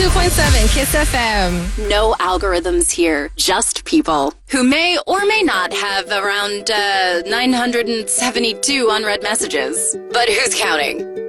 102.7 Kiss FM. No algorithms here, just people who may or may not have around 972 unread messages. But who's counting?